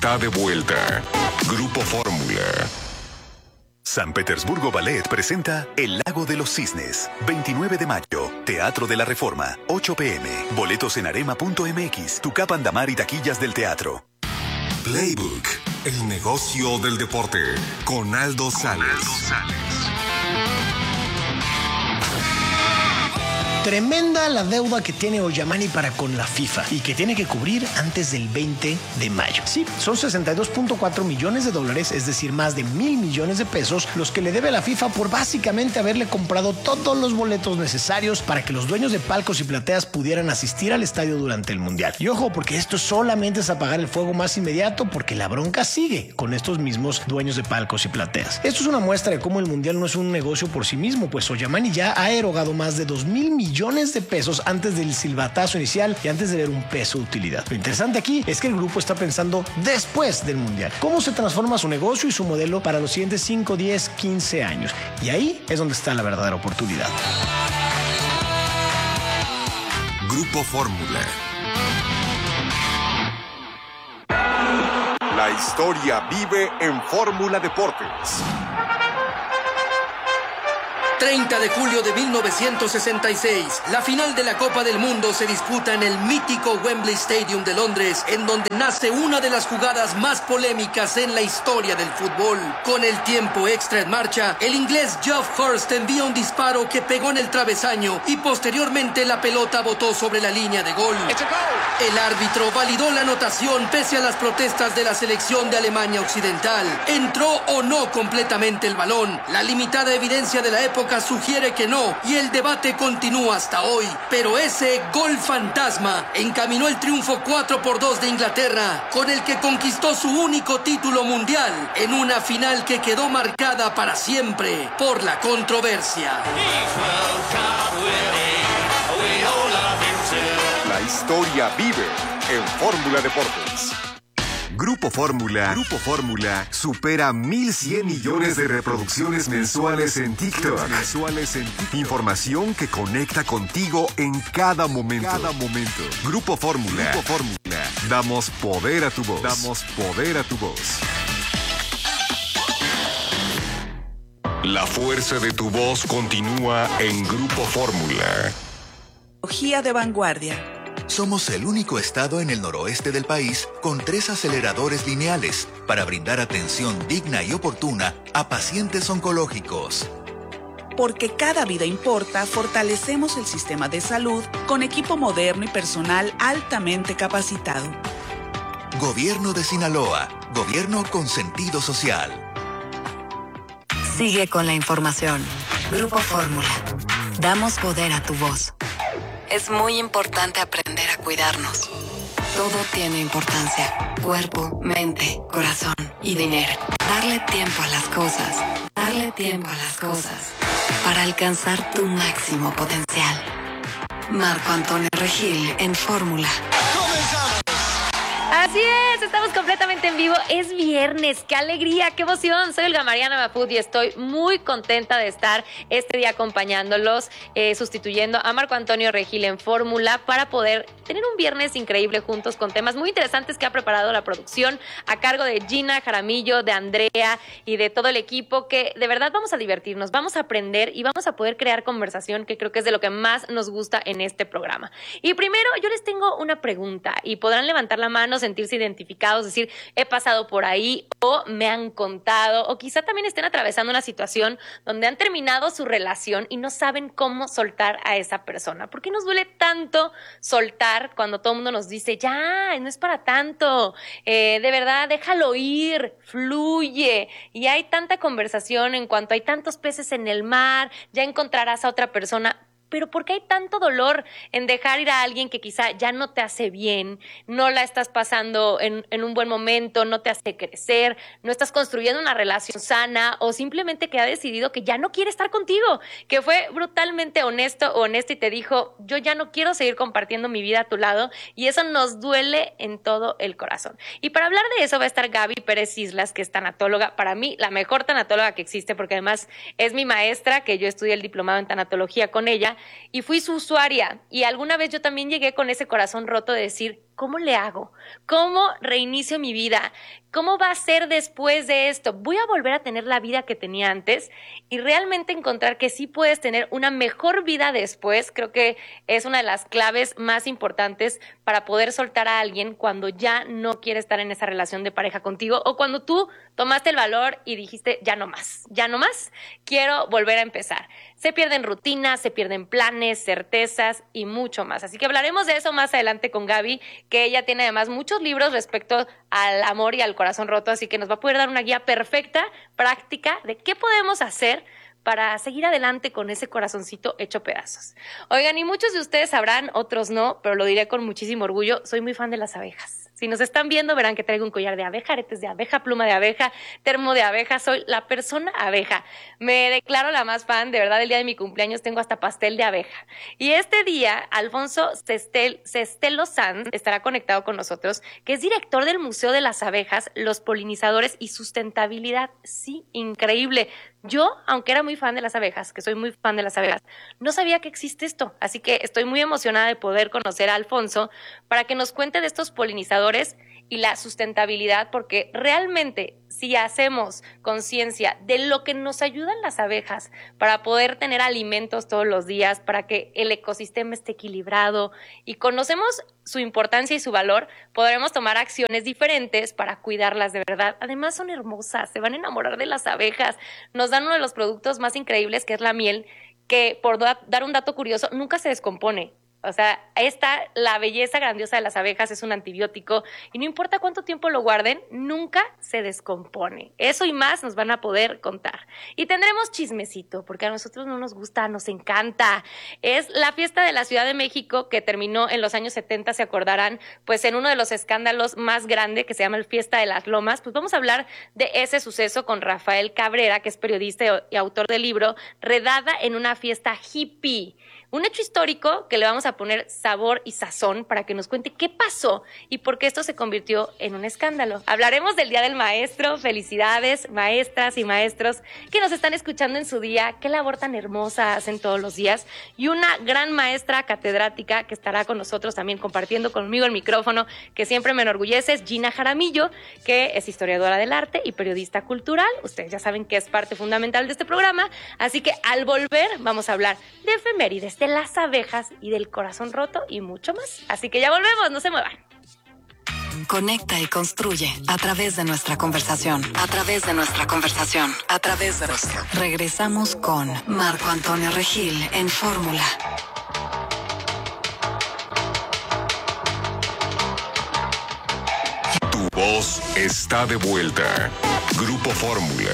Está de vuelta. Grupo Fórmula. San Petersburgo Ballet presenta El Lago de los Cisnes. 29 de mayo. Teatro de la Reforma. 8 p.m. Boletos en arema.mx. Tucap Andamar y taquillas del teatro. Playbook. El negocio del deporte. Con Aldo Sales. Tremenda la deuda que tiene Oyamani para con la FIFA y que tiene que cubrir antes del 20 de mayo. Sí, son $62.4 millones, es decir, más de 1,000 millones de pesos, los que le debe a la FIFA por básicamente haberle comprado todos los boletos necesarios para que los dueños de palcos y plateas pudieran asistir al estadio durante el Mundial. Y ojo, porque esto solamente es apagar el fuego más inmediato, porque la bronca sigue con estos mismos dueños de palcos y plateas. Esto es una muestra de cómo el Mundial no es un negocio por sí mismo, pues Oyamani ya ha erogado más de 2,000 millones de pesos antes del silbatazo inicial y antes de ver un peso de utilidad. Lo interesante aquí es que el grupo está pensando después del Mundial. ¿Cómo se transforma su negocio y su modelo para los siguientes 5, 10, 15 años? Y ahí es donde está la verdadera oportunidad. Grupo Fórmula. La historia vive en Fórmula Deportes. 30 de julio de 1966, la final de la Copa del Mundo se disputa en el mítico Wembley Stadium de Londres, en donde nace una de las jugadas más polémicas en la historia del fútbol. Con el tiempo extra en marcha, el inglés Geoff Hurst envía un disparo que pegó en el travesaño y posteriormente la pelota botó sobre la línea de gol. El árbitro validó la anotación pese a las protestas de la selección de Alemania Occidental. ¿Entró o no completamente el balón? La limitada evidencia de la época sugiere que no, y el debate continúa hasta hoy. Pero ese gol fantasma encaminó el triunfo 4-2 de Inglaterra, con el que conquistó su único título mundial, en una final que quedó marcada para siempre por la controversia. La historia vive en Fórmula Deportes. Grupo Fórmula supera 1,100 millones de reproducciones mensuales en TikTok. Información que conecta contigo en cada momento. Grupo Fórmula. Damos poder a tu voz. La fuerza de tu voz continúa en Grupo Fórmula. Tecnología de vanguardia. Somos el único estado en el noroeste del país con 3 aceleradores lineales para brindar atención digna y oportuna a pacientes oncológicos. Porque cada vida importa, fortalecemos el sistema de salud con equipo moderno y personal altamente capacitado. Gobierno de Sinaloa. Gobierno con sentido social. Sigue con la información. Grupo Fórmula. Damos poder a tu voz. Es muy importante aprender a cuidarnos. Todo tiene importancia. Cuerpo, mente, corazón y dinero. Darle tiempo a las cosas. Para alcanzar tu máximo potencial. Marco Antonio Regil en Fórmula. Así es, estamos completamente en vivo. Es viernes, qué alegría, qué emoción. Soy Olga Mariana Mapud y estoy muy contenta de estar este día acompañándolos, sustituyendo a Marco Antonio Regil en Fórmula para poder tener un viernes increíble juntos con temas muy interesantes que ha preparado la producción a cargo de Gina Jaramillo, de Andrea y de todo el equipo, que de verdad vamos a divertirnos, vamos a aprender y vamos a poder crear conversación, que creo que es de lo que más nos gusta en este programa. Y primero yo les tengo una pregunta y podrán levantar la mano, sentirse identificados, decir, he pasado por ahí o me han contado, o quizá también estén atravesando una situación donde han terminado su relación y no saben cómo soltar a esa persona. ¿Por qué nos duele tanto soltar cuando todo el mundo nos dice, ya, no es para tanto, de verdad, déjalo ir, fluye? Y hay tanta conversación en cuanto hay tantos peces en el mar, ya encontrarás a otra persona. Pero ¿por qué hay tanto dolor en dejar ir a alguien que quizá ya no te hace bien, no la estás pasando en un buen momento, no te hace crecer, no estás construyendo una relación sana o simplemente que ha decidido que ya no quiere estar contigo, que fue brutalmente honesto o honesta y te dijo, yo ya no quiero seguir compartiendo mi vida a tu lado, y eso nos duele en todo el corazón? Y para hablar de eso va a estar Gaby Pérez Islas, que es tanatóloga, para mí la mejor tanatóloga que existe, porque además es mi maestra, que yo estudié el diplomado en tanatología con ella, y fui su usuaria, y alguna vez yo también llegué con ese corazón roto de decir, ¿cómo le hago? ¿Cómo reinicio mi vida? ¿Cómo va a ser después de esto? ¿Voy a volver a tener la vida que tenía antes? Y realmente encontrar que sí puedes tener una mejor vida después, creo que es una de las claves más importantes para poder soltar a alguien cuando ya no quiere estar en esa relación de pareja contigo o cuando tú tomaste el valor y dijiste, ya no más, quiero volver a empezar. Se pierden rutinas, se pierden planes, certezas y mucho más. Así que hablaremos de eso más adelante con Gaby, que ella tiene además muchos libros respecto al amor y al corazón roto, así que nos va a poder dar una guía perfecta, práctica, de qué podemos hacer para seguir adelante con ese corazoncito hecho pedazos. Oigan, y muchos de ustedes sabrán, otros no, pero lo diré con muchísimo orgullo, soy muy fan de las abejas. Si nos están viendo, verán que traigo un collar de abeja, aretes de abeja, pluma de abeja, termo de abeja. Soy la persona abeja. Me declaro la más fan. De verdad, el día de mi cumpleaños tengo hasta pastel de abeja. Y este día, Alfonso Sestelo Sanz estará conectado con nosotros, que es director del Museo de las Abejas, los Polinizadores y Sustentabilidad. Sí, increíble. Yo, aunque era muy fan de las abejas, que soy muy fan de las abejas, no sabía que existe esto. Así que estoy muy emocionada de poder conocer a Alfonso para que nos cuente de estos polinizadores y la sustentabilidad, porque realmente si hacemos conciencia de lo que nos ayudan las abejas para poder tener alimentos todos los días, para que el ecosistema esté equilibrado y conocemos su importancia y su valor, podremos tomar acciones diferentes para cuidarlas de verdad. Además son hermosas, se van a enamorar de las abejas. Nos dan uno de los productos más increíbles, que es la miel, que por dar un dato curioso, nunca se descompone. O sea, la belleza grandiosa de las abejas es un antibiótico y no importa cuánto tiempo lo guarden, nunca se descompone. Eso y más nos van a poder contar. Y tendremos chismecito, porque a nosotros no nos gusta, nos encanta. Es la fiesta de la Ciudad de México que terminó en los años 70, se acordarán, pues en uno de los escándalos más grandes que se llama el Fiesta de las Lomas. Pues vamos a hablar de ese suceso con Rafael Cabrera, que es periodista y autor del libro Redada en una fiesta hippie. Un hecho histórico que le vamos a poner sabor y sazón para que nos cuente qué pasó y por qué esto se convirtió en un escándalo. Hablaremos del Día del Maestro. Felicidades, maestras y maestros que nos están escuchando en su día. Qué labor tan hermosa hacen todos los días. Y una gran maestra catedrática que estará con nosotros también compartiendo conmigo el micrófono, que siempre me enorgullece, es Gina Jaramillo, que es historiadora del arte y periodista cultural. Ustedes ya saben que es parte fundamental de este programa. Así que al volver vamos a hablar de efemérides, de las abejas y del corazón roto y mucho más. Así que ya volvemos, no se muevan. Conecta y construye a través de nuestra conversación. Regresamos con Marco Antonio Regil en Fórmula. Tu voz está de vuelta. Grupo Fórmula.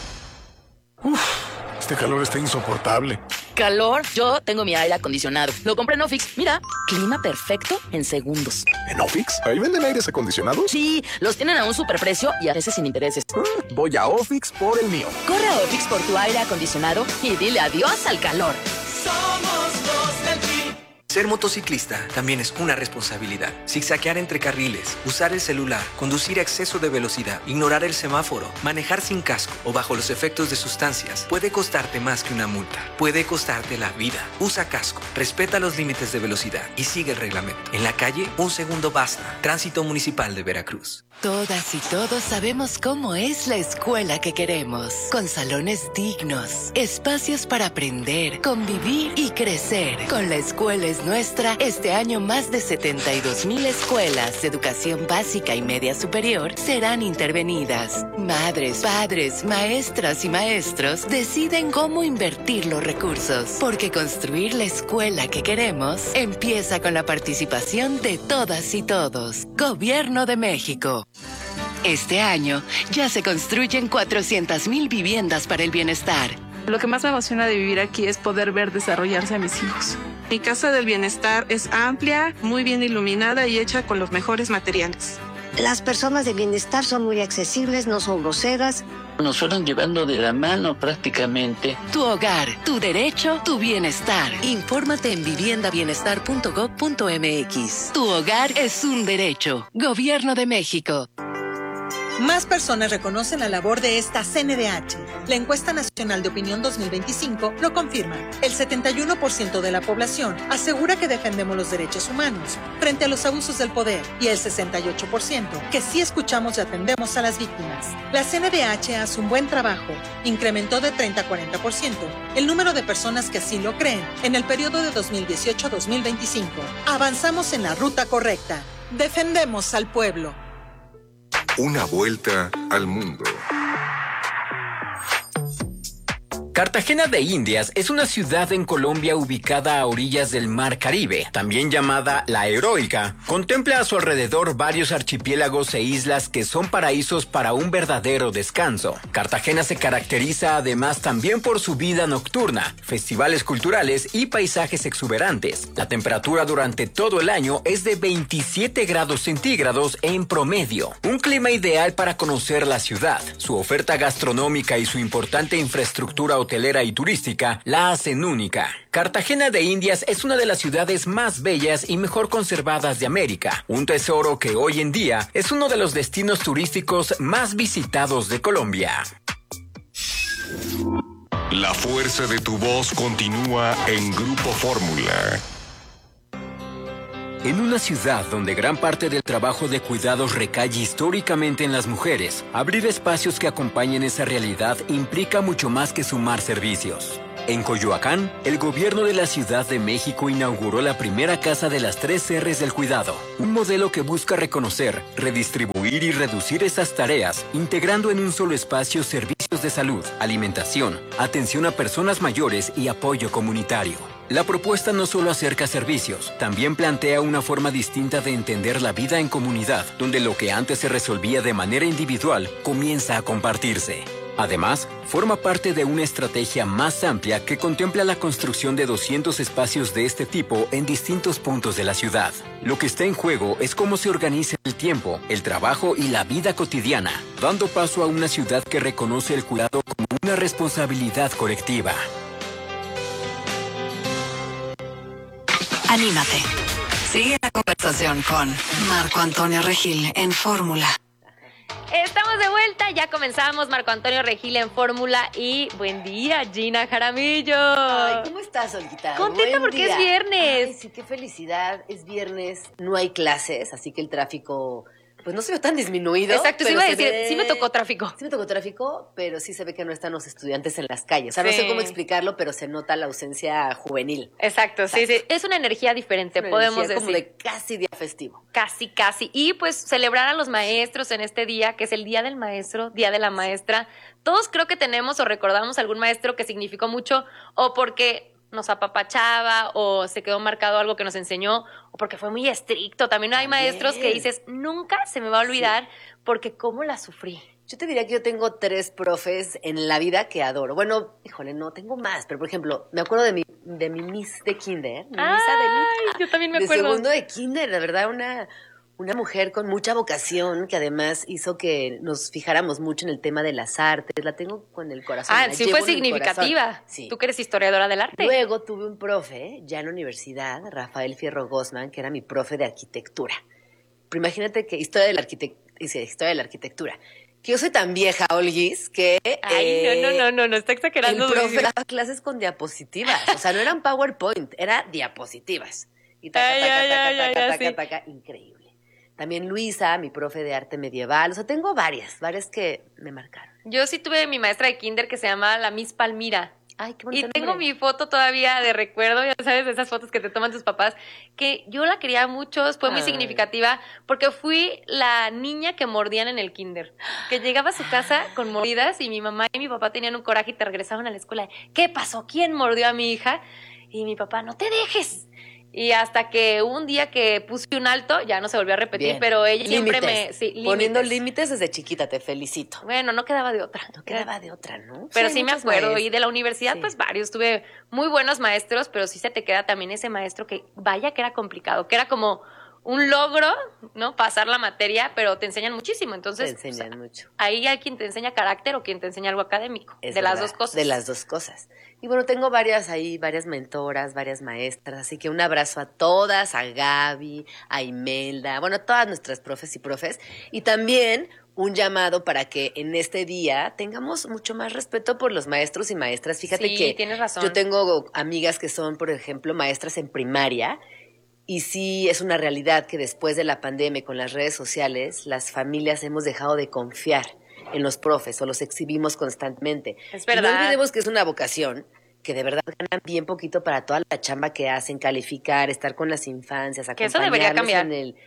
Este calor está insoportable. ¿Calor? Yo tengo mi aire acondicionado. Lo compré en Ofix. Mira, clima perfecto en segundos. ¿En Ofix? ¿Ahí venden aires acondicionados? Sí, los tienen a un superprecio y a veces sin intereses. Voy a Ofix por el mío. Corre a Ofix por tu aire acondicionado y dile adiós al calor. Somos los del Tri. Ser motociclista también es una responsabilidad. Zigzaguear entre carriles, usar el celular, conducir a exceso de velocidad, ignorar el semáforo, manejar sin casco o bajo los efectos de sustancias puede costarte más que una multa. Puede costarte la vida. Usa casco, respeta los límites de velocidad y sigue el reglamento. En la calle, un segundo basta. Tránsito Municipal de Veracruz. Todas y todos sabemos cómo es la escuela que queremos. Con salones dignos, espacios para aprender, convivir y crecer. Con La Escuela es Nuestra, este año más de 72,000 escuelas de educación básica y media superior serán intervenidas. Madres, padres, maestras y maestros deciden cómo invertir los recursos, porque construir la escuela que queremos empieza con la participación de todas y todos. Gobierno de México. Este año ya se construyen 400,000 viviendas para el bienestar. Lo que más me emociona de vivir aquí es poder ver desarrollarse a mis hijos. Mi Casa del Bienestar es amplia, muy bien iluminada y hecha con los mejores materiales. Las personas de bienestar son muy accesibles, no son groseras. Nos fueron llevando de la mano prácticamente. Tu hogar, tu derecho, tu bienestar. Infórmate en viviendabienestar.gov.mx. Tu hogar es un derecho. Gobierno de México. Más personas reconocen la labor de esta CNDH. La encuesta nacional de opinión 2025 lo confirma. El 71% de la población asegura que defendemos los derechos humanos frente a los abusos del poder y el 68% que sí escuchamos y atendemos a las víctimas. La CNDH hace un buen trabajo. Incrementó de 30 a 40% el número de personas que así lo creen en el periodo de 2018 a 2025. Avanzamos en la ruta correcta. Defendemos al pueblo. Una vuelta al mundo. Cartagena de Indias es una ciudad en Colombia ubicada a orillas del Mar Caribe, también llamada La Heroica. Contempla a su alrededor varios archipiélagos e islas que son paraísos para un verdadero descanso. Cartagena se caracteriza además también por su vida nocturna, festivales culturales y paisajes exuberantes. La temperatura durante todo el año es de 27 grados centígrados en promedio. Un clima ideal para conocer la ciudad. Su oferta gastronómica y su importante infraestructura hotelera y turística la hacen única. Cartagena de Indias es una de las ciudades más bellas y mejor conservadas de América, un tesoro que hoy en día es uno de los destinos turísticos más visitados de Colombia. La fuerza de tu voz continúa en Grupo Fórmula. En una ciudad donde gran parte del trabajo de cuidados recae históricamente en las mujeres, abrir espacios que acompañen esa realidad implica mucho más que sumar servicios. En Coyoacán, el gobierno de la Ciudad de México inauguró la primera Casa de las 3 R's del Cuidado, un modelo que busca reconocer, redistribuir y reducir esas tareas, integrando en un solo espacio servicios de salud, alimentación, atención a personas mayores y apoyo comunitario. La propuesta no solo acerca servicios, también plantea una forma distinta de entender la vida en comunidad, donde lo que antes se resolvía de manera individual comienza a compartirse. Además, forma parte de una estrategia más amplia que contempla la construcción de 200 espacios de este tipo en distintos puntos de la ciudad. Lo que está en juego es cómo se organiza el tiempo, el trabajo y la vida cotidiana, dando paso a una ciudad que reconoce el cuidado como una responsabilidad colectiva. Anímate. Sigue la conversación con Marco Antonio Regil en Fórmula. Estamos de vuelta, ya comenzamos. Marco Antonio Regil en Fórmula y buen día, Gina Jaramillo. Ay, ¿cómo estás, Olguita? Contenta porque es viernes. Ay, sí, qué felicidad. Es viernes, no hay clases, así que el tráfico pues no se ve tan disminuido. Exacto, sí iba a decir, sí me tocó tráfico. Sí me tocó tráfico, pero sí se ve que no están los estudiantes en las calles. O sea, no sé cómo explicarlo, pero se nota la ausencia juvenil. Exacto, sí. Es una energía diferente, una podemos energía decir. Como de casi día festivo. Casi. Y pues celebrar a los maestros en este día, que es el Día del Maestro, Día de la Maestra. Todos creo que tenemos o recordamos algún maestro que significó mucho, o porque nos apapachaba, o se quedó marcado algo que nos enseñó, o porque fue muy estricto. También hay maestros que dices, nunca se me va a olvidar, porque cómo la sufrí. Yo te diría que yo tengo 3 profes en la vida que adoro. Bueno, híjole, no, tengo más, pero por ejemplo, me acuerdo de mi Miss de Kinder. Yo también me acuerdo. De segundo de Kinder, la verdad, una mujer con mucha vocación que además hizo que nos fijáramos mucho en el tema de las artes. La tengo con el corazón. Sí fue significativa. Sí. Tú que eres historiadora del arte. Luego tuve un profe, ya en la universidad, Rafael Fierro Gosman, que era mi profe de arquitectura. Pero imagínate que historia de la arquitectura. Que yo soy tan vieja, Olguis, que... Ay, no, está exagerando. El profe daba clases con diapositivas. O sea, no eran PowerPoint, era diapositivas. Y taca, increíble. También Luisa, mi profe de arte medieval. O sea, tengo varias que me marcaron. Yo sí tuve mi maestra de kinder que se llamaba la Miss Palmira. Ay, qué bonito. Y tengo mi foto todavía de recuerdo, ya sabes, de esas fotos que te toman tus papás, que yo la quería mucho, fue muy significativa, porque fui la niña que mordían en el kinder, que llegaba a su casa con mordidas y mi mamá y mi papá tenían un coraje y te regresaban a la escuela. ¿Qué pasó? ¿Quién mordió a mi hija? Y mi papá, no te dejes. Y hasta que un día que puse un alto, ya no se volvió a repetir, bien. Pero ella límites. siempre me... Poniendo límites desde chiquita, te felicito. Bueno, no quedaba de otra. ¿No? Pero sí me acuerdo. Y de la universidad, pues varios. Tuve muy buenos maestros, pero sí se te queda también ese maestro que, vaya que era complicado, que era como un logro, ¿no? Pasar la materia, pero te enseñan muchísimo. Entonces, te enseñan mucho. Ahí hay quien te enseña carácter o quien te enseña algo académico. Es de verdad, las dos cosas. De las dos cosas. Y bueno, tengo varias mentoras, varias maestras, así que un abrazo a todas, a Gaby, a Imelda, bueno, a todas nuestras profes y profes. Y también un llamado para que en este día tengamos mucho más respeto por los maestros y maestras. Fíjate que tienes razón. Yo tengo amigas que son, por ejemplo, maestras en primaria, y sí es una realidad que después de la pandemia y con las redes sociales, las familias hemos dejado de confiar en los profes o los exhibimos constantemente. Es verdad. Y no olvidemos que es una vocación, que de verdad ganan bien poquito para toda la chamba que hacen, calificar, estar con las infancias, que eso debería cambiar.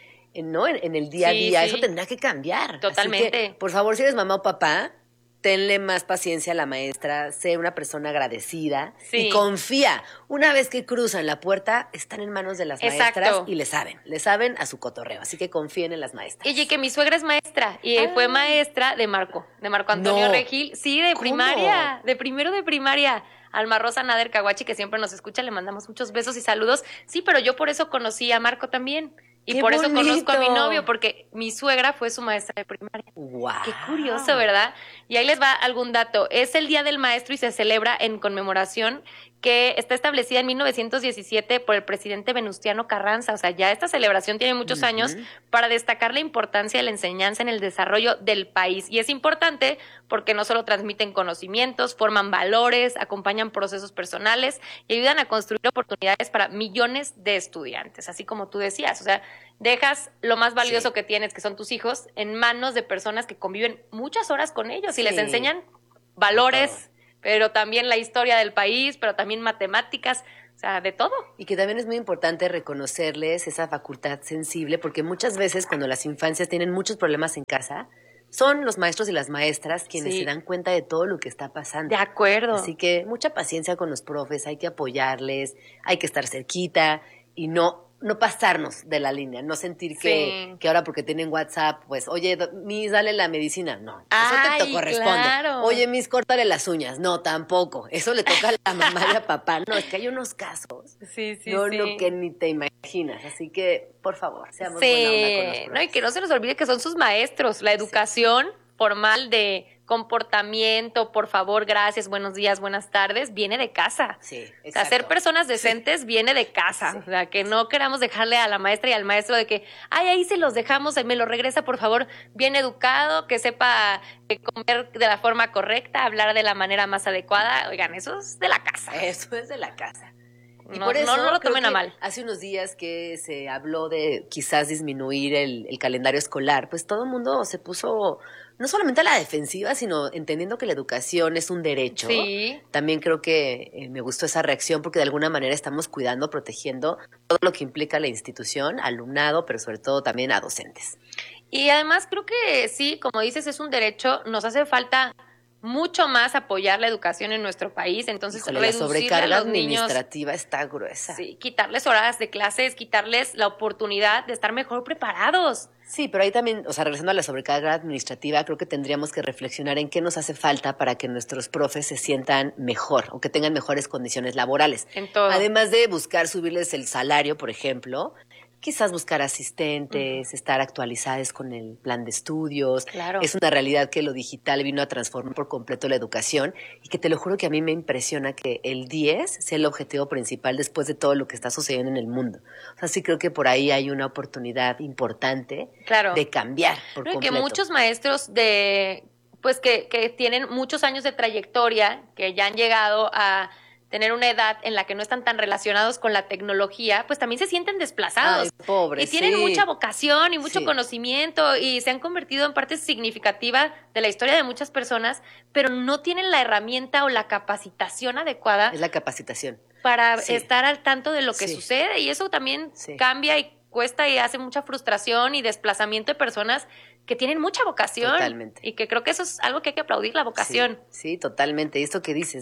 En el día a día. Eso tendrá que cambiar. Totalmente. Así que, por favor, si eres mamá o papá, tenle más paciencia a la maestra, sé una persona agradecida y confía. Una vez que cruzan la puerta, están en manos de las maestras y le saben a su cotorreo. Así que confíen en las maestras. Oye, que mi suegra es maestra y fue maestra de Marco Antonio Regil. Sí, de primaria, de primero de primaria. Alma Rosa Nader Caguachi, que siempre nos escucha, le mandamos muchos besos y saludos. Sí, pero yo por eso conocí a Marco también. Y ¡Qué por eso bonito! conozco a mi novio, porque mi suegra fue su maestra de primaria. ¡Wow! Qué curioso, ¿verdad? Y ahí les va algún dato. Es el Día del Maestro y se celebra en conmemoración que está establecida en 1917 por el presidente Venustiano Carranza. O sea, ya esta celebración tiene muchos años para destacar la importancia de la enseñanza en el desarrollo del país. Y es importante porque no solo transmiten conocimientos, forman valores, acompañan procesos personales y ayudan a construir oportunidades para millones de estudiantes. Así como tú decías, o sea, dejas lo más valioso que tienes, que son tus hijos, en manos de personas que conviven muchas horas con ellos y les enseñan valores, pero también la historia del país, pero también matemáticas, o sea, de todo. Y que también es muy importante reconocerles esa facultad sensible, porque muchas veces cuando las infancias tienen muchos problemas en casa, son los maestros y las maestras quienes se dan cuenta de todo lo que está pasando. De acuerdo. Así que mucha paciencia con los profes, hay que apoyarles, hay que estar cerquita y no pasarnos de la línea, no sentir que ahora porque tienen WhatsApp, pues, oye, Miss, dale la medicina. No, eso te corresponde. Claro. Oye, Miss, córtale las uñas. No, tampoco. Eso le toca a la mamá y a papá. No, es que hay unos casos. No, que ni te imaginas. Así que, por favor, seamos buena onda con los profes. No, y que no se nos olvide que son sus maestros. La educación formal de comportamiento, por favor, gracias, buenos días, buenas tardes, viene de casa. Sí, exacto. O sea, ser personas decentes viene de casa. O sea, que no queramos dejarle a la maestra y al maestro de que, ahí se los dejamos, me lo regresa, por favor, bien educado, que sepa comer de la forma correcta, hablar de la manera más adecuada. Oigan, eso es de la casa. Eso es de la casa. Y no, por eso no lo tomen a mal. Hace unos días que se habló de quizás disminuir el calendario escolar, pues todo el mundo se puso no solamente a la defensiva, sino entendiendo que la educación es un derecho. Sí. También creo que me gustó esa reacción porque de alguna manera estamos cuidando, protegiendo todo lo que implica la institución, alumnado, pero sobre todo también a docentes. Y además creo que sí, como dices, es un derecho, nos hace falta mucho más apoyar la educación en nuestro país, entonces la sobrecarga administrativa está gruesa. Sí, quitarles horas de clases, quitarles la oportunidad de estar mejor preparados. Sí, pero ahí también, o sea, regresando a la sobrecarga administrativa, creo que tendríamos que reflexionar en qué nos hace falta para que nuestros profes se sientan mejor o que tengan mejores condiciones laborales. En todo. Además de buscar subirles el salario, por ejemplo, quizás buscar asistentes, estar actualizadas con el plan de estudios. Claro. Es una realidad que lo digital vino a transformar por completo la educación y que te lo juro que a mí me impresiona que el 10 sea el objetivo principal después de todo lo que está sucediendo en el mundo. O sea, sí creo que por ahí hay una oportunidad importante de cambiar por completo. Que muchos maestros pues que tienen muchos años de trayectoria, que ya han llegado a tener una edad en la que no están tan relacionados con la tecnología, pues también se sienten desplazados. Ay, pobre, y tienen mucha vocación y mucho conocimiento y se han convertido en parte significativa de la historia de muchas personas, pero no tienen la herramienta o la capacitación adecuada. Es la capacitación. Para estar al tanto de lo que sucede, y eso también cambia y cuesta y hace mucha frustración y desplazamiento de personas que tienen mucha vocación. Totalmente. Y que creo que eso es algo que hay que aplaudir, la vocación. Sí, totalmente. Y esto que dices,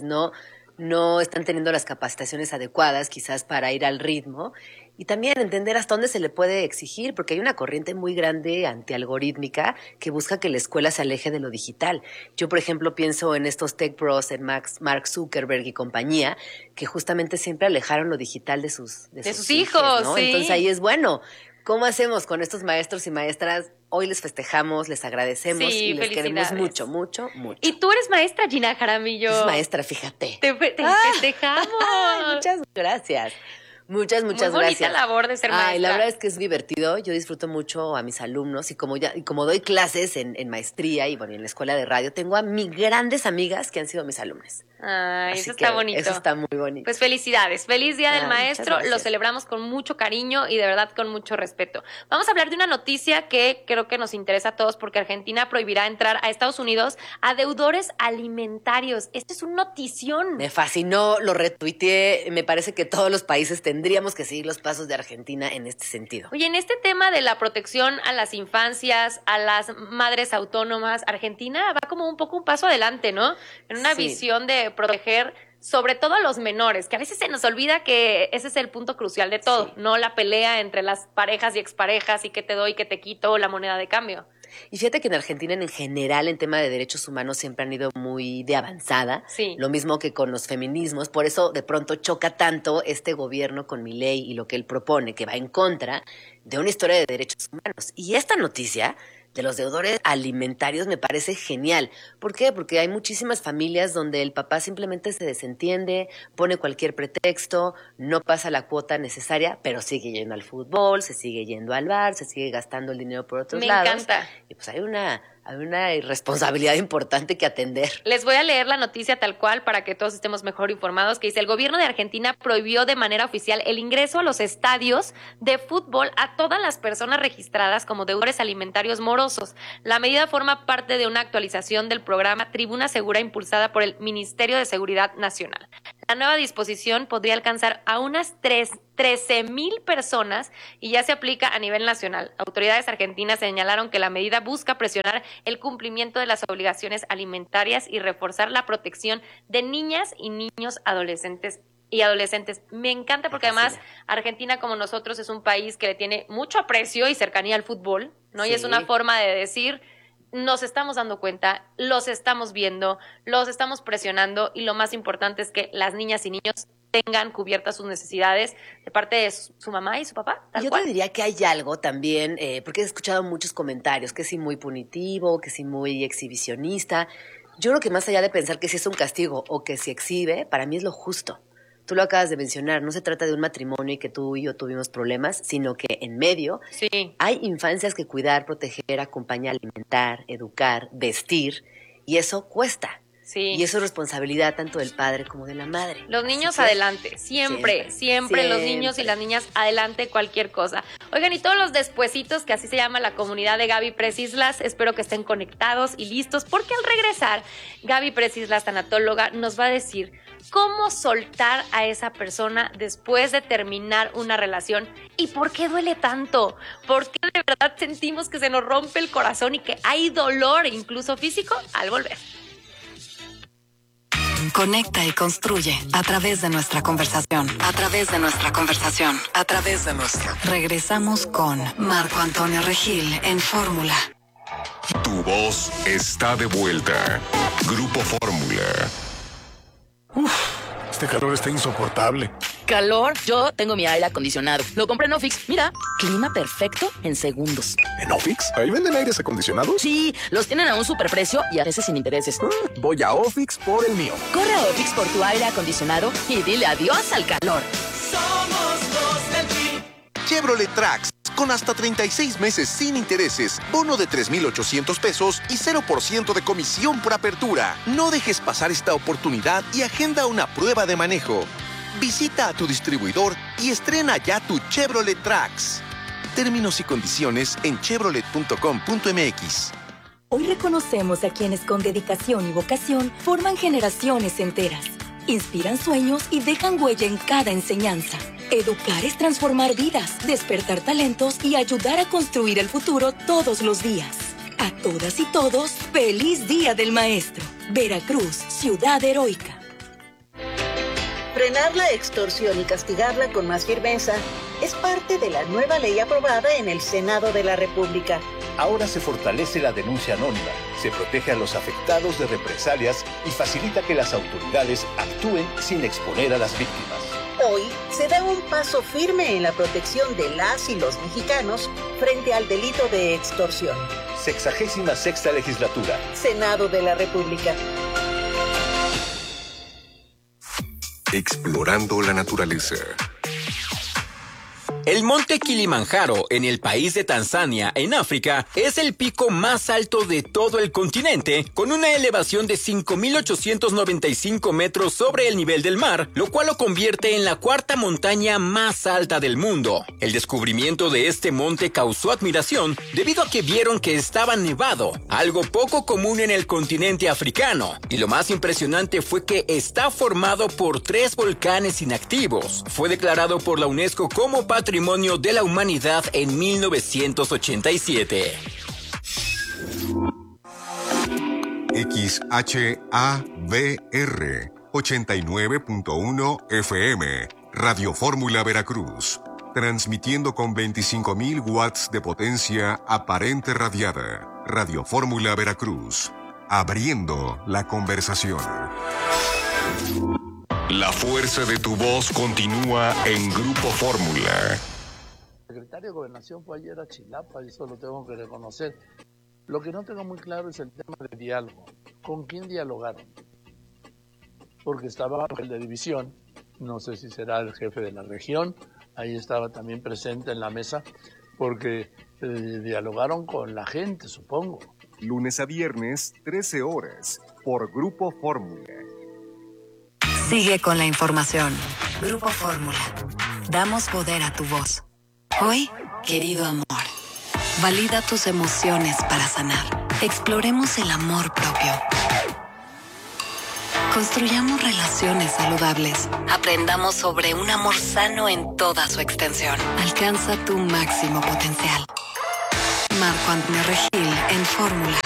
no están teniendo las capacitaciones adecuadas quizás para ir al ritmo y también entender hasta dónde se le puede exigir, porque hay una corriente muy grande antialgorítmica que busca que la escuela se aleje de lo digital. Yo, por ejemplo, pienso en estos tech bros, en Mark Zuckerberg y compañía, que justamente siempre alejaron lo digital de sus hijos, ¿no? sí. Entonces ahí es bueno. ¿Cómo hacemos con estos maestros y maestras? Hoy les festejamos, les agradecemos y les queremos mucho, mucho, mucho. Y tú eres maestra, Gina Jaramillo. Es maestra, fíjate. Te festejamos. Ay, muchas gracias. Muchas Muy gracias. bonita labor de ser maestra. La verdad es que es divertido. Yo disfruto mucho a mis alumnos y como doy clases en maestría y en la escuela de radio, tengo a mis grandes amigas que han sido mis alumnas. Ay, Así eso está bonito. Eso está muy bonito. Pues felicidades. Feliz Día del Maestro. muchas Lo celebramos con mucho cariño y de verdad con mucho respeto. Vamos a hablar de una noticia que creo que nos interesa a todos porque Argentina prohibirá entrar a Estados Unidos a deudores alimentarios. Esto es un notición. Me fascinó, lo retuiteé. Me parece que todos los países tendríamos que seguir los pasos de Argentina en este sentido. Oye, en este tema de la protección a las infancias, a las madres autónomas, Argentina va como un poco un paso adelante, ¿no? En una visión de proteger sobre todo a los menores, que a veces se nos olvida que ese es el punto crucial de todo, no la pelea entre las parejas y exparejas y qué te doy, qué te quito, la moneda de cambio. Y fíjate que en Argentina en general en tema de derechos humanos siempre han ido muy de avanzada, lo mismo que con los feminismos, por eso de pronto choca tanto este gobierno con Milei y lo que él propone, que va en contra de una historia de derechos humanos. Y esta noticia de los deudores alimentarios me parece genial. ¿Por qué? Porque hay muchísimas familias donde el papá simplemente se desentiende, pone cualquier pretexto, no pasa la cuota necesaria, pero sigue yendo al fútbol, se sigue yendo al bar, se sigue gastando el dinero por otros lados. Me encanta. Y pues hay una responsabilidad importante que atender. Les voy a leer la noticia tal cual para que todos estemos mejor informados, que dice: el gobierno de Argentina prohibió de manera oficial el ingreso a los estadios de fútbol a todas las personas registradas como deudores alimentarios morosos. La medida forma parte de una actualización del programa Tribuna Segura impulsada por el Ministerio de Seguridad Nacional. La nueva disposición podría alcanzar a unas 13,000 personas y ya se aplica a nivel nacional. Autoridades argentinas señalaron que la medida busca presionar el cumplimiento de las obligaciones alimentarias y reforzar la protección de niñas y niños adolescentes. Me encanta porque además Argentina, como nosotros, es un país que le tiene mucho aprecio y cercanía al fútbol, ¿no? Sí. Y es una forma de decir: nos estamos dando cuenta, los estamos viendo, los estamos presionando y lo más importante es que las niñas y niños tengan cubiertas sus necesidades de parte de su mamá y su papá. Yo te diría que hay algo también, porque he escuchado muchos comentarios, que sí muy punitivo, que sí muy exhibicionista. Yo creo que más allá de pensar que si es un castigo o que si exhibe, para mí es lo justo. Tú lo acabas de mencionar, no se trata de un matrimonio y que tú y yo tuvimos problemas, sino que en medio hay infancias que cuidar, proteger, acompañar, alimentar, educar, vestir, y eso cuesta. Sí. Y eso es responsabilidad tanto del padre como de la madre. Los niños adelante, siempre los niños y las niñas adelante cualquier cosa. Oigan, y todos los despuesitos, que así se llama la comunidad de Gaby Precislas, espero que estén conectados y listos, porque al regresar, Gaby Precislas, tanatóloga, nos va a decir cómo soltar a esa persona después de terminar una relación y por qué duele tanto, por qué de verdad sentimos que se nos rompe el corazón y que hay dolor, incluso físico, al volver. Conecta y construye a través de nuestra conversación. Regresamos con Marco Antonio Regil en Fórmula. Tu voz está de vuelta. Grupo Fórmula. Este calor está insoportable. ¿Calor? Yo tengo mi aire acondicionado. Lo compré en Ofix. Mira, clima perfecto en segundos. ¿En Ofix? ¿Ahí venden aires acondicionados? Sí, los tienen a un superprecio y a veces sin intereses. Voy a Ofix por el mío. Corre a Ofix por tu aire acondicionado y dile adiós al calor. Somos los del Jeep. Chevrolet Trax, con hasta 36 meses sin intereses, bono de 3,800 pesos y 0% de comisión por apertura. No dejes pasar esta oportunidad y agenda una prueba de manejo. Visita a tu distribuidor y estrena ya tu Chevrolet Trax. Términos y condiciones en chevrolet.com.mx. Hoy reconocemos a quienes con dedicación y vocación forman generaciones enteras, inspiran sueños y dejan huella en cada enseñanza. Educar es transformar vidas, despertar talentos y ayudar a construir el futuro todos los días. A todas y todos, ¡feliz Día del Maestro! Veracruz, ciudad heroica. Frenar la extorsión y castigarla con más firmeza es parte de la nueva ley aprobada en el Senado de la República. Ahora se fortalece la denuncia anónima, se protege a los afectados de represalias y facilita que las autoridades actúen sin exponer a las víctimas. Hoy se da un paso firme en la protección de las y los mexicanos frente al delito de extorsión. 66ª Legislatura. Senado de la República. Explorando la naturaleza. El monte Kilimanjaro, en el país de Tanzania, en África, es el pico más alto de todo el continente, con una elevación de 5.895 metros sobre el nivel del mar, lo cual lo convierte en la cuarta montaña más alta del mundo. El descubrimiento de este monte causó admiración debido a que vieron que estaba nevado, algo poco común en el continente africano. Y lo más impresionante fue que está formado por 3 volcanes inactivos. Fue declarado por la UNESCO como Patrimonio de la Humanidad en 1987. XHABR 89.1 FM, Radio Fórmula Veracruz, transmitiendo con 25.000 watts de potencia aparente radiada. Radio Fórmula Veracruz, abriendo la conversación. La fuerza de tu voz continúa en Grupo Fórmula. El secretario de Gobernación fue ayer a Chilapa, y eso lo tengo que reconocer. Lo que no tengo muy claro es el tema de diálogo. ¿Con quién dialogaron? Porque estaba el de división, no sé si será el jefe de la región, ahí estaba también presente en la mesa, porque dialogaron con la gente, supongo. Lunes a viernes, 13 horas, por Grupo Fórmula. Sigue con la información. Grupo Fórmula. Damos poder a tu voz. Hoy, querido amor, valida tus emociones para sanar. Exploremos el amor propio. Construyamos relaciones saludables. Aprendamos sobre un amor sano en toda su extensión. Alcanza tu máximo potencial. Marco Antonio Regil en Fórmula.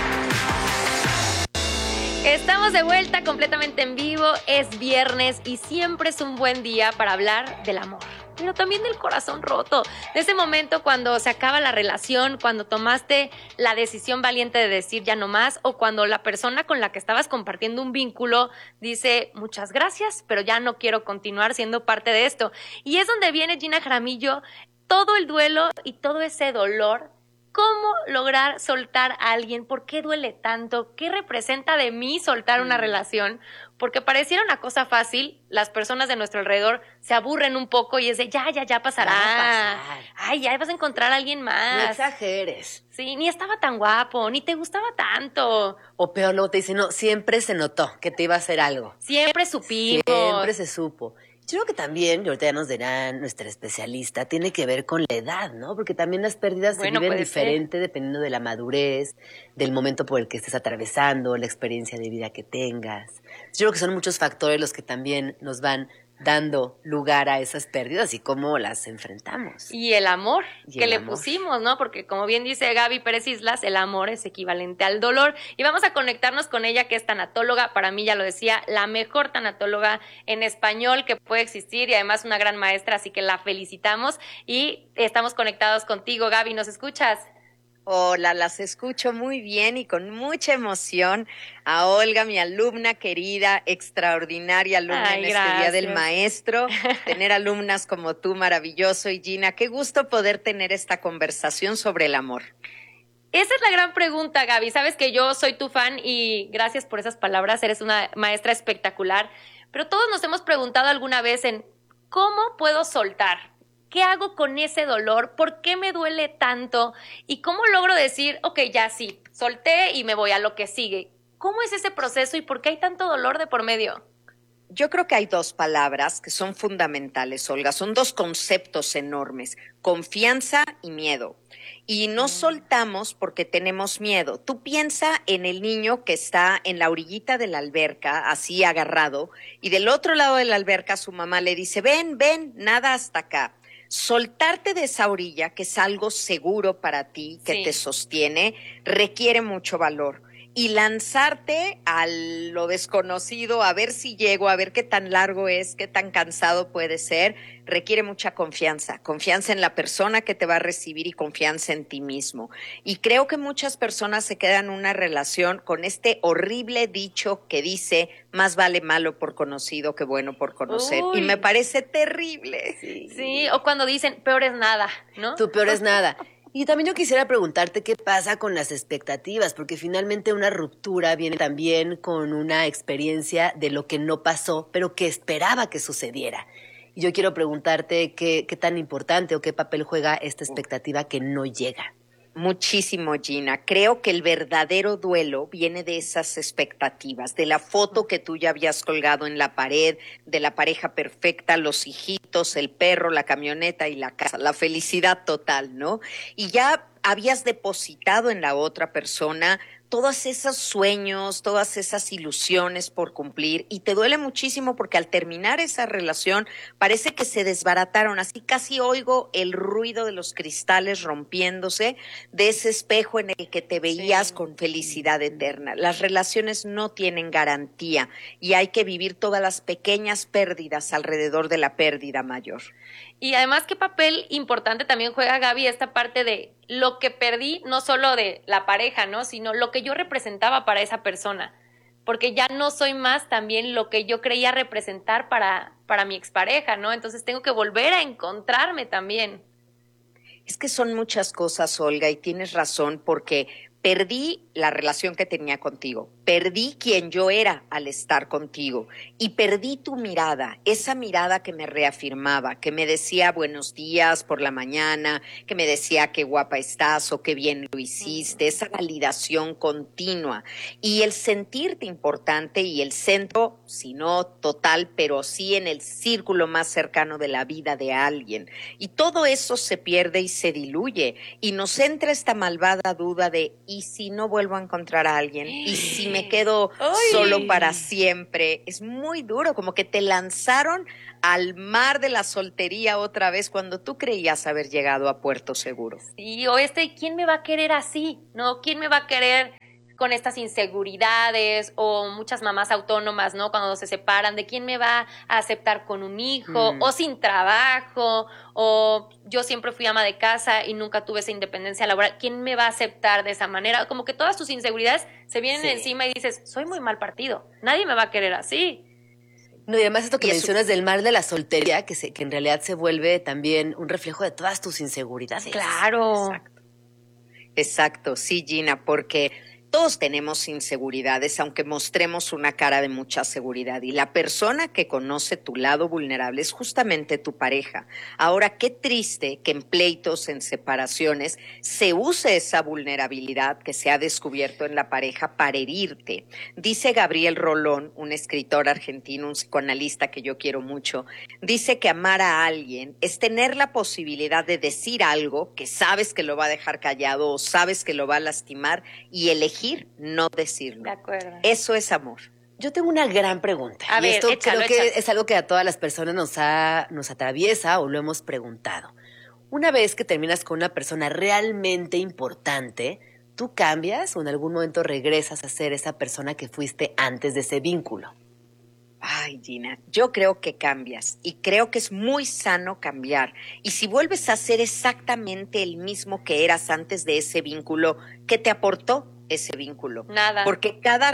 Estamos de vuelta completamente en vivo, es viernes y siempre es un buen día para hablar del amor, pero también del corazón roto, de ese momento cuando se acaba la relación, cuando tomaste la decisión valiente de decir ya no más, o cuando la persona con la que estabas compartiendo un vínculo dice muchas gracias, pero ya no quiero continuar siendo parte de esto. Y es donde viene Gina Jaramillo, todo el duelo y todo ese dolor. ¿Cómo lograr soltar a alguien? ¿Por qué duele tanto? ¿Qué representa de mí soltar una relación? Porque pareciera una cosa fácil, las personas de nuestro alrededor se aburren un poco y es de ya pasará. Va a pasar. Ay, ya vas a encontrar a alguien más. No exageres. Sí, ni estaba tan guapo, ni te gustaba tanto. O peor, luego te dicen, no, siempre se notó que te iba a hacer algo. Siempre supimos. Siempre se supo. Yo creo que también, y ahorita ya nos dirá nuestra especialista, tiene que ver con la edad, ¿no? Porque también las pérdidas se viven diferente dependiendo de la madurez, del momento por el que estés atravesando, la experiencia de vida que tengas. Yo creo que son muchos factores los que también nos van dando lugar a esas pérdidas y cómo las enfrentamos. Y el amor que le pusimos, ¿no? Porque como bien dice Gaby Pérez Islas, el amor es equivalente al dolor. Y vamos a conectarnos con ella, que es tanatóloga, para mí, ya lo decía, la mejor tanatóloga en español que puede existir y además una gran maestra, así que la felicitamos y estamos conectados contigo. Gaby, ¿nos escuchas? Hola, las escucho muy bien y con mucha emoción. A Olga, mi alumna querida, extraordinaria alumna en este Día del Maestro. Tener alumnas como tú, maravilloso. Y Gina, qué gusto poder tener esta conversación sobre el amor. Esa es la gran pregunta, Gaby. Sabes que yo soy tu fan y gracias por esas palabras. Eres una maestra espectacular. Pero todos nos hemos preguntado alguna vez en ¿cómo puedo soltar? ¿Qué hago con ese dolor? ¿Por qué me duele tanto? ¿Y cómo logro decir, ok, ya sí, solté y me voy a lo que sigue? ¿Cómo es ese proceso y por qué hay tanto dolor de por medio? Yo creo que hay dos palabras que son fundamentales, Olga. Son dos conceptos enormes, confianza y miedo. Y no soltamos porque tenemos miedo. Tú piensa en el niño que está en la orillita de la alberca, así agarrado, y del otro lado de la alberca su mamá le dice, ven, nada hasta acá. Soltarte de esa orilla, que es algo seguro para ti, que te sostiene, requiere mucho valor. Y lanzarte a lo desconocido, a ver si llego, a ver qué tan largo es, qué tan cansado puede ser, requiere mucha confianza. Confianza en la persona que te va a recibir y confianza en ti mismo. Y creo que muchas personas se quedan en una relación con este horrible dicho que dice, más vale malo por conocido que bueno por conocer. Uy. Y me parece terrible. Sí, o cuando dicen, peor es nada, ¿no? Tu peor es nada. Y también yo quisiera preguntarte qué pasa con las expectativas, porque finalmente una ruptura viene también con una experiencia de lo que no pasó, pero que esperaba que sucediera. Y yo quiero preguntarte qué tan importante o qué papel juega esta expectativa que no llega. Muchísimo, Gina. Creo que el verdadero duelo viene de esas expectativas, de la foto que tú ya habías colgado en la pared, de la pareja perfecta, los hijitos, el perro, la camioneta y la casa, la felicidad total, ¿no? Y ya habías depositado en la otra persona todos esos sueños, todas esas ilusiones por cumplir, y te duele muchísimo porque al terminar esa relación parece que se desbarataron, así casi oigo el ruido de los cristales rompiéndose de ese espejo en el que te veías con felicidad eterna. Las relaciones no tienen garantía y hay que vivir todas las pequeñas pérdidas alrededor de la pérdida mayor. Y además, ¿qué papel importante también juega, Gaby, esta parte de lo que perdí, no solo de la pareja, ¿no? Sino lo que yo representaba para esa persona? Porque ya no soy más también lo que yo creía representar para mi expareja, ¿no? Entonces tengo que volver a encontrarme también. Es que son muchas cosas, Olga, y tienes razón, porque perdí la relación que tenía contigo, perdí quien yo era al estar contigo y perdí tu mirada, esa mirada que me reafirmaba, que me decía buenos días por la mañana, que me decía qué guapa estás o qué bien lo hiciste, esa validación continua y el sentirte importante y el centro, si no total, pero sí en el círculo más cercano de la vida de alguien. Y todo eso se pierde y se diluye y nos entra esta malvada duda de ¿y si no vuelvo a encontrar a alguien? ¿Y si me quedo solo para siempre? Es muy duro, como que te lanzaron al mar de la soltería otra vez cuando tú creías haber llegado a puerto seguro. Sí, o ¿quién me va a querer así? ¿No? ¿Quién me va a querer con estas inseguridades? O muchas mamás autónomas, ¿no? Cuando se separan, ¿de quién me va a aceptar con un hijo? O sin trabajo, o yo siempre fui ama de casa y nunca tuve esa independencia laboral. ¿Quién me va a aceptar de esa manera? Como que todas tus inseguridades se vienen encima y dices, soy muy mal partido, nadie me va a querer así. No, y además esto que mencionas del mar de la soltería, que en realidad se vuelve también un reflejo de todas tus inseguridades. Claro. Exacto, sí, Gina, porque todos tenemos inseguridades, aunque mostremos una cara de mucha seguridad. Y la persona que conoce tu lado vulnerable es justamente tu pareja. Ahora, qué triste que en pleitos, en separaciones, se use esa vulnerabilidad que se ha descubierto en la pareja para herirte. Dice Gabriel Rolón, un escritor argentino, un psicoanalista que yo quiero mucho, dice que amar a alguien es tener la posibilidad de decir algo que sabes que lo va a dejar callado o sabes que lo va a lastimar y elegir no decirlo. De acuerdo. Eso es amor. Yo tengo una gran pregunta. A ver, esto échalo, creo que es algo que a todas las personas nos atraviesa o lo hemos preguntado. Una vez que terminas con una persona realmente importante, ¿tú cambias o en algún momento regresas a ser esa persona que fuiste antes de ese vínculo? Ay, Gina, yo creo que cambias y creo que es muy sano cambiar. Y si vuelves a ser exactamente el mismo que eras antes de ese vínculo, ¿qué te aportó ese vínculo? Nada. Porque cada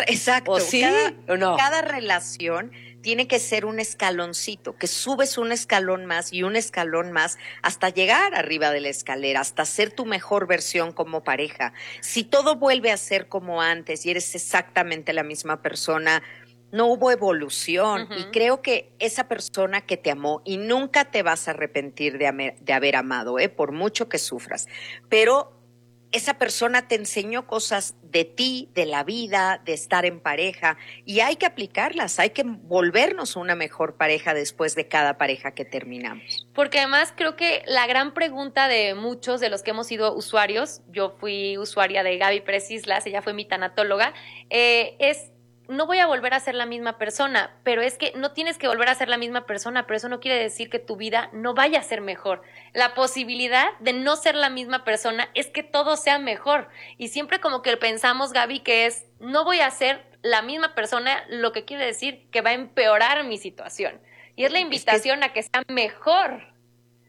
relación tiene que ser un escaloncito, que subes un escalón más y un escalón más hasta llegar arriba de la escalera, hasta ser tu mejor versión como pareja. Si todo vuelve a ser como antes y eres exactamente la misma persona, no hubo evolución. Y creo que esa persona que te amó, y nunca te vas a arrepentir de haber amado, por mucho que sufras, pero esa persona te enseñó cosas de ti, de la vida, de estar en pareja, y hay que aplicarlas, hay que volvernos una mejor pareja después de cada pareja que terminamos. Porque además creo que la gran pregunta de muchos de los que hemos sido usuarios, yo fui usuaria de Gaby Pérez Islas, ella fue mi tanatóloga, es no voy a volver a ser la misma persona, pero es que no tienes que volver a ser la misma persona, pero eso no quiere decir que tu vida no vaya a ser mejor. La posibilidad de no ser la misma persona es que todo sea mejor. Y siempre como que pensamos, Gaby, que es no voy a ser la misma persona, lo que quiere decir que va a empeorar mi situación. Y es la invitación a que sea mejor.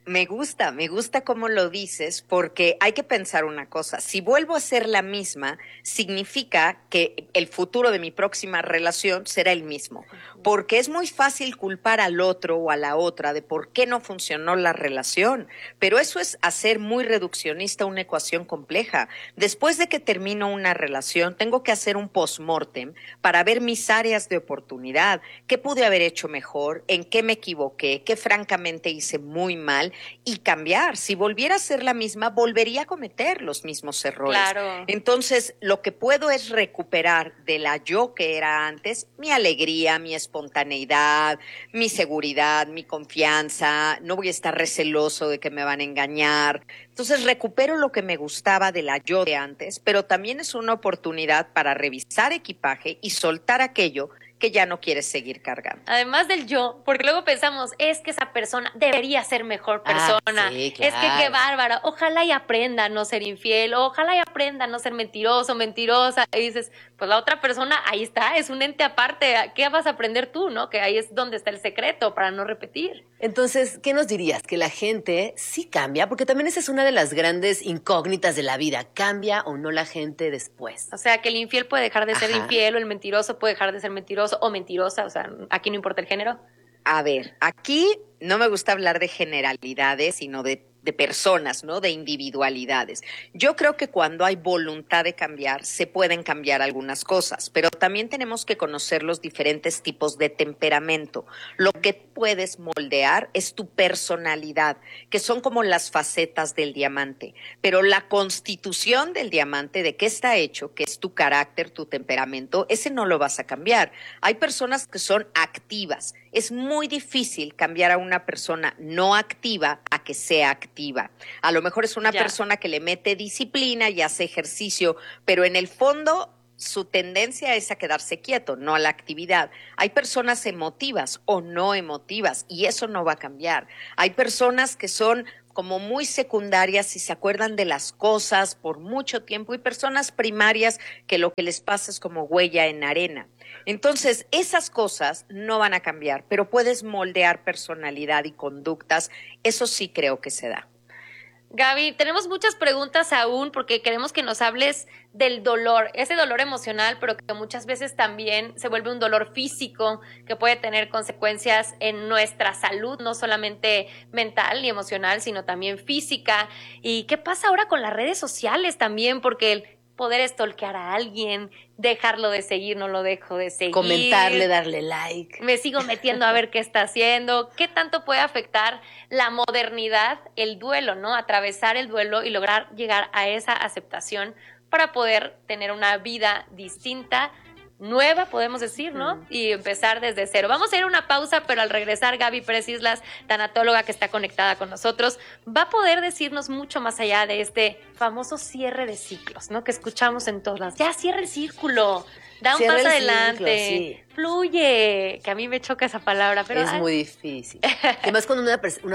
Me gusta cómo lo dices, porque hay que pensar una cosa. Si vuelvo a ser la misma, significa que el futuro de mi próxima relación será el mismo. Porque es muy fácil culpar al otro o a la otra de por qué no funcionó la relación. Pero eso es hacer muy reduccionista una ecuación compleja. Después de que termino una relación, tengo que hacer un postmortem para ver mis áreas de oportunidad. ¿Qué pude haber hecho mejor? ¿En qué me equivoqué? ¿Qué francamente hice muy mal? Y cambiar. Si volviera a ser la misma, volvería a cometer los mismos errores. Claro. Entonces, lo que puedo es recuperar de la yo que era antes, mi alegría, mi espontaneidad, mi seguridad, mi confianza. No voy a estar receloso de que me van a engañar. Entonces, recupero lo que me gustaba de la yo de antes, pero también es una oportunidad para revisar equipaje y soltar aquello que ya no quieres seguir cargando. Además del yo, porque luego pensamos, es que esa persona debería ser mejor persona. Sí, claro. Es que qué bárbara. Ojalá y aprenda a no ser infiel. Ojalá y aprenda a no ser mentiroso, mentirosa. Y dices, pues la otra persona, ahí está, es un ente aparte. ¿Qué vas a aprender tú, no? Que ahí es donde está el secreto para no repetir. Entonces, ¿qué nos dirías? Que la gente sí cambia, porque también esa es una de las grandes incógnitas de la vida. ¿Cambia o no la gente después? O sea, que el infiel puede dejar de ser infiel, o el mentiroso puede dejar de ser mentiroso o mentirosa. O sea, aquí no importa el género. A ver, aquí no me gusta hablar de generalidades, sino de personas, ¿no? De individualidades. Yo creo que cuando hay voluntad de cambiar, se pueden cambiar algunas cosas, pero también tenemos que conocer los diferentes tipos de temperamento. Lo que puedes moldear es tu personalidad, que son como las facetas del diamante, pero la constitución del diamante, de qué está hecho, que es tu carácter, tu temperamento, ese no lo vas a cambiar. Hay personas que son activas. Es muy difícil cambiar a una persona no activa a que sea activa. A lo mejor es una persona que le mete disciplina y hace ejercicio, pero en el fondo su tendencia es a quedarse quieto, no a la actividad. Hay personas emotivas o no emotivas y eso no va a cambiar. Hay personas que son como muy secundarias y se acuerdan de las cosas por mucho tiempo, y personas primarias que lo que les pasa es como huella en arena. Entonces, esas cosas no van a cambiar, pero puedes moldear personalidad y conductas. Eso sí creo que se da. Gaby, tenemos muchas preguntas aún porque queremos que nos hables del dolor, ese dolor emocional, pero que muchas veces también se vuelve un dolor físico que puede tener consecuencias en nuestra salud, no solamente mental y emocional, sino también física. ¿Y qué pasa ahora con las redes sociales también? Porque el poder stalkear a alguien, dejarlo de seguir, no lo dejo de seguir. Comentarle, darle like. Me sigo metiendo a ver qué está haciendo. ¿Qué tanto puede afectar la modernidad, el duelo, ¿no? Atravesar el duelo y lograr llegar a esa aceptación para poder tener una vida distinta, nueva, podemos decir, ¿no? Y empezar desde cero. Vamos a ir a una pausa, pero al regresar, Gaby Pérez Islas, tanatóloga que está conectada con nosotros, va a poder decirnos mucho más allá de este famoso cierre de ciclos, ¿no? Que escuchamos en todas las... Ya, cierra el círculo, da un paso adelante, fluye, que a mí me choca esa palabra, pero... Es muy difícil. Además, cuando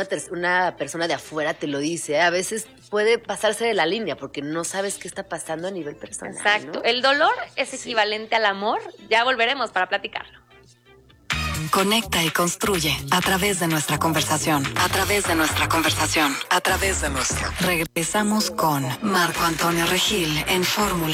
una persona de afuera te lo dice, a veces puede pasarse de la línea porque no sabes qué está pasando a nivel personal. Exacto. ¿No? El dolor es equivalente al amor. Ya volveremos para platicarlo. Conecta y construye a través de nuestra conversación. A través de nuestra conversación. A través de nuestra. Regresamos con Marco Antonio Regil en Fórmula.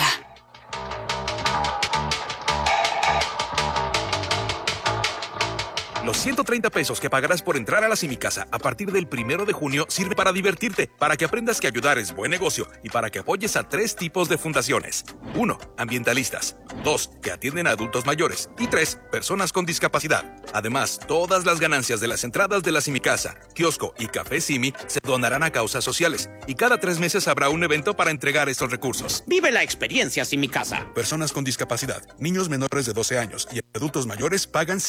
Los 130 pesos que pagarás por entrar a la Simicasa a partir del 1 de junio sirve para divertirte, para que aprendas que ayudar es buen negocio y para que apoyes a 3 tipos de fundaciones. 1. Ambientalistas. 2. Que atienden a adultos mayores. Y 3. Personas con discapacidad. Además, todas las ganancias de las entradas de la Simicasa, kiosco y café Simi se donarán a causas sociales. Y cada 3 meses habrá un evento para entregar estos recursos. Vive la experiencia Simicasa. Personas con discapacidad, niños menores de 12 años y adultos mayores pagan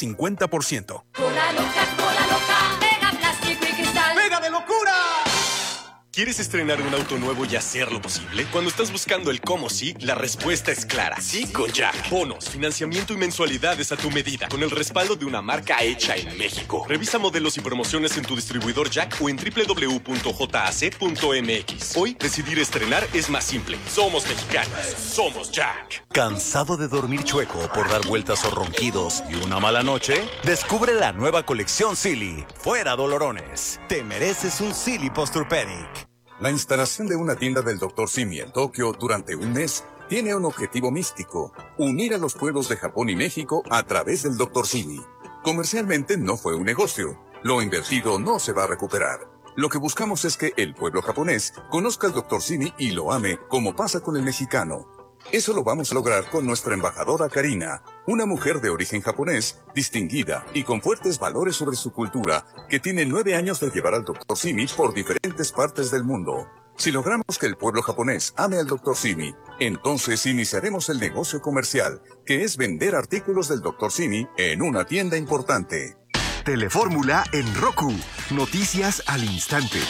50%. Cola loca, mega plástico y cristal. ¡Mega de locura! ¿Quieres estrenar un auto nuevo y hacerlo posible? Cuando estás buscando el cómo sí, la respuesta es clara. Sí con Jack. Bonos, financiamiento y mensualidades a tu medida, con el respaldo de una marca hecha en México. Revisa modelos y promociones en tu distribuidor Jack o en www.jac.mx. Hoy, decidir estrenar es más simple. Somos mexicanos. Somos Jack. ¿Cansado de dormir chueco por dar vueltas o ronquidos y una mala noche? Descubre la nueva colección Silly. Fuera dolorones. Te mereces un Silly Posturepedic. La instalación de una tienda del Dr. Simi en Tokio durante un mes tiene un objetivo místico: unir a los pueblos de Japón y México a través del Dr. Simi. Comercialmente no fue un negocio. Lo invertido no se va a recuperar. Lo que buscamos es que el pueblo japonés conozca al Dr. Simi y lo ame, como pasa con el mexicano. Eso lo vamos a lograr con nuestra embajadora Karina, una mujer de origen japonés, distinguida y con fuertes valores sobre su cultura, que tiene 9 años de llevar al Dr. Simi por diferentes partes del mundo. Si logramos que el pueblo japonés ame al Dr. Simi, entonces iniciaremos el negocio comercial, que es vender artículos del Dr. Simi en una tienda importante. Telefórmula en Roku. Noticias al instante.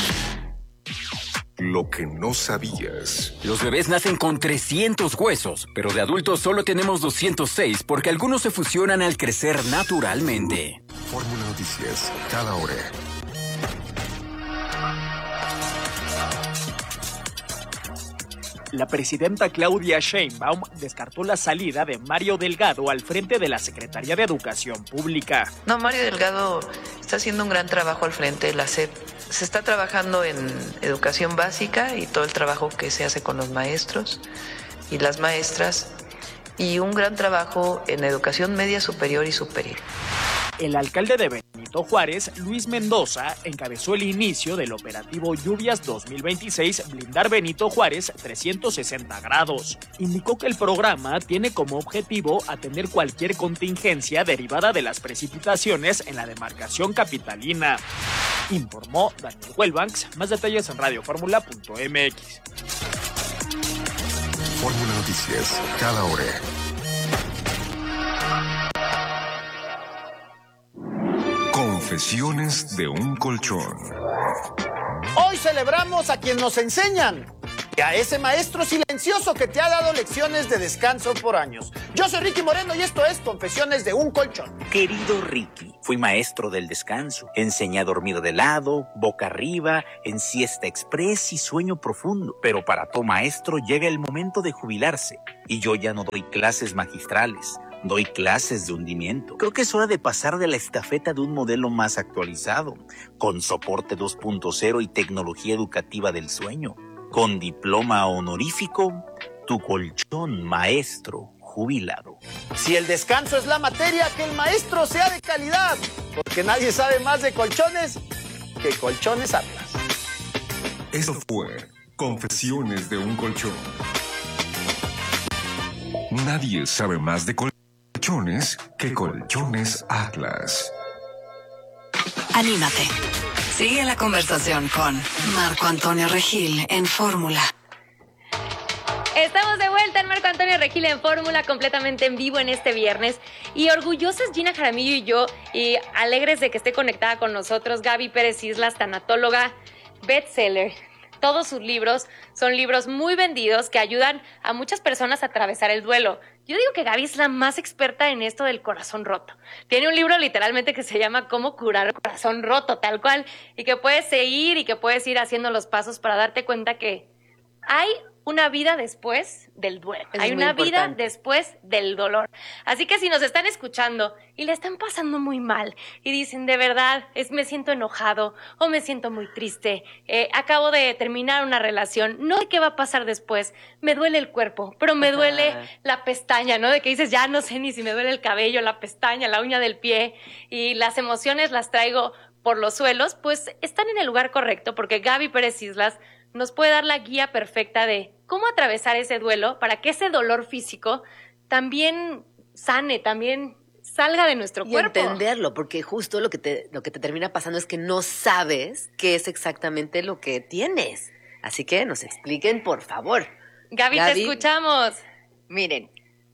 Lo que no sabías. Los bebés nacen con 300 huesos, pero de adultos solo tenemos 206 porque algunos se fusionan al crecer naturalmente. Fórmula Noticias, cada hora. La presidenta Claudia Sheinbaum descartó la salida de Mario Delgado al frente de la Secretaría de Educación Pública. No, Mario Delgado está haciendo un gran trabajo al frente de la SEP. Se está trabajando en educación básica y todo el trabajo que se hace con los maestros y las maestras, y un gran trabajo en educación media, superior y superior. El alcalde de Benito Juárez, Luis Mendoza, encabezó el inicio del operativo Lluvias 2026 Blindar Benito Juárez 360 grados. Indicó que el programa tiene como objetivo atender cualquier contingencia derivada de las precipitaciones en la demarcación capitalina. Informó Daniel Huelbanks. Más detalles en radioformula.mx. Fórmula Noticias, cada hora. Confesiones de un colchón. Hoy celebramos a quien nos enseñan y a ese maestro silencioso que te ha dado lecciones de descanso por años. Yo soy Ricky Moreno y esto es Confesiones de un colchón. Querido Ricky, fui maestro del descanso. Enseñé a dormir de lado, boca arriba, en siesta express y sueño profundo. Pero para todo maestro llega el momento de jubilarse y yo ya no doy clases magistrales. Doy clases de hundimiento. Creo que es hora de pasar de la estafeta de un modelo más actualizado, con soporte 2.0 y tecnología educativa del sueño. Con diploma honorífico, tu colchón maestro jubilado. Si el descanso es la materia, que el maestro sea de calidad, porque nadie sabe más de colchones que Colchones Atlas. Eso fue Confesiones de un colchón. Nadie sabe más de colchones que Colchones Atlas. Anímate. Sigue la conversación con Marco Antonio Regil en Fórmula. Estamos de vuelta en Marco Antonio Regil en Fórmula, completamente en vivo en este viernes. Y orgullosas Gina Jaramillo y yo, y alegres de que esté conectada con nosotros Gaby Pérez Islas, tanatóloga, bestseller. Todos sus libros son libros muy vendidos que ayudan a muchas personas a atravesar el duelo. Yo digo que Gaby es la más experta en esto del corazón roto. Tiene un libro literalmente que se llama Cómo curar el corazón roto, tal cual, y que puedes seguir y que puedes ir haciendo los pasos para darte cuenta que hay una vida después del duelo. Hay una vida después del dolor. Así que si nos están escuchando y le están pasando muy mal y dicen, de verdad, me siento enojado o me siento muy triste, acabo de terminar una relación, no sé qué va a pasar después, me duele el cuerpo, pero me duele la pestaña, ¿no? De que dices, ya no sé ni si me duele el cabello, la pestaña, la uña del pie, y las emociones las traigo por los suelos, pues están en el lugar correcto, porque Gaby Pérez Islas nos puede dar la guía perfecta de cómo atravesar ese duelo para que ese dolor físico también sane, también salga de nuestro cuerpo. Y entenderlo, porque justo lo que te termina pasando es que no sabes qué es exactamente lo que tienes. Así que nos expliquen, por favor. Gaby, te escuchamos. Miren,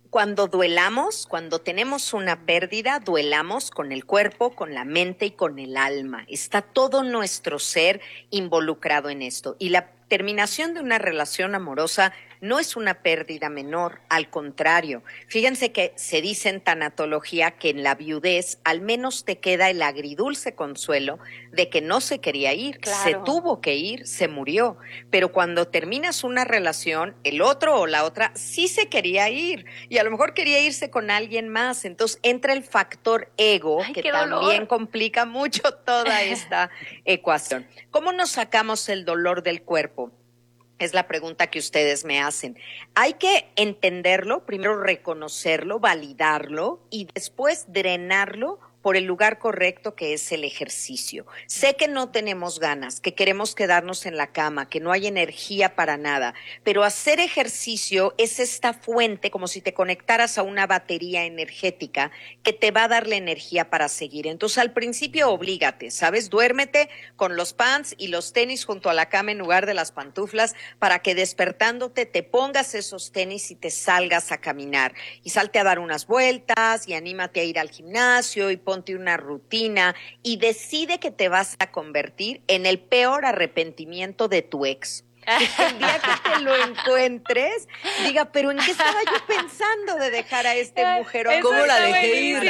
Cuando duelamos, cuando tenemos una pérdida, duelamos con el cuerpo, con la mente y con el alma. Está todo nuestro ser involucrado en esto. Y la terminación de una relación amorosa no es una pérdida menor, al contrario. Fíjense que se dice en tanatología que en la viudez al menos te queda el agridulce consuelo de que no se quería ir, se tuvo que ir, se murió. Pero cuando terminas una relación, el otro o la otra sí se quería ir y a lo mejor quería irse con alguien más. Entonces entra el factor ego que también complica mucho toda esta ecuación. ¿Cómo nos sacamos el dolor del cuerpo? Es la pregunta que ustedes me hacen. Hay que entenderlo, primero reconocerlo, validarlo y después drenarlo por el lugar correcto, que es el ejercicio. Sé que no tenemos ganas, que queremos quedarnos en la cama, que no hay energía para nada, pero hacer ejercicio es esta fuente, como si te conectaras a una batería energética que te va a dar la energía para seguir. Entonces, al principio, oblígate, ¿sabes? Duérmete con los pants y los tenis junto a la cama en lugar de las pantuflas para que despertándote te pongas esos tenis y te salgas a caminar. Y salte a dar unas vueltas y anímate a ir al gimnasio y ponte una rutina y decide que te vas a convertir en el peor arrepentimiento de tu ex. El día que te lo encuentres, diga, pero ¿en qué estaba yo pensando de dejar a este mujerón? ¿Cómo la dejé ir?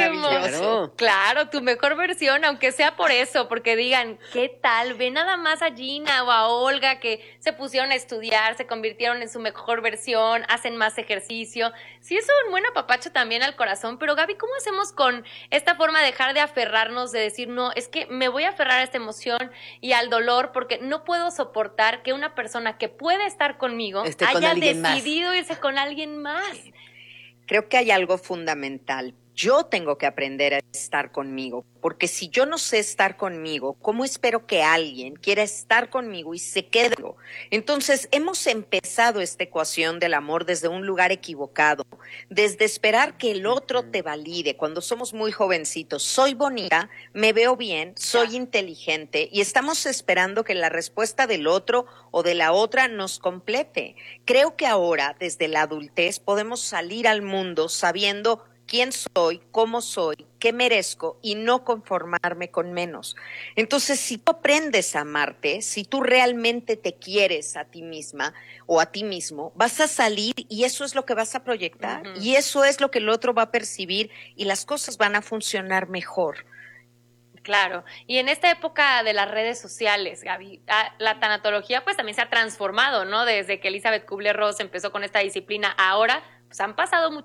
Claro, tu mejor versión, aunque sea por eso, porque digan, ¿qué tal? Ve nada más a Gina o a Olga que se pusieron a estudiar, se convirtieron en su mejor versión, hacen más ejercicio. Sí, es un buen apapacho también al corazón, pero Gaby, ¿cómo hacemos con esta forma de dejar de aferrarnos, de decir, no, es que me voy a aferrar a esta emoción y al dolor porque no puedo soportar que una persona que puede estar conmigo haya decidido irse con alguien más? Creo que hay algo fundamental. Yo tengo que aprender a estar conmigo, porque si yo no sé estar conmigo, ¿cómo espero que alguien quiera estar conmigo y se quede? Entonces, hemos empezado esta ecuación del amor desde un lugar equivocado, desde esperar que el otro te valide. Cuando somos muy jovencitos, soy bonita, me veo bien, soy inteligente y estamos esperando que la respuesta del otro o de la otra nos complete. Creo que ahora, desde la adultez, podemos salir al mundo sabiendo quién soy, cómo soy, qué merezco y no conformarme con menos. Entonces, si tú aprendes a amarte, si tú realmente te quieres a ti misma o a ti mismo, vas a salir y eso es lo que vas a proyectar y eso es lo que el otro va a percibir y las cosas van a funcionar mejor. Claro, y en esta época de las redes sociales, Gaby, la tanatología pues también se ha transformado, ¿no? Desde que Elizabeth Kubler-Ross empezó con esta disciplina, ahora pues han pasado muchas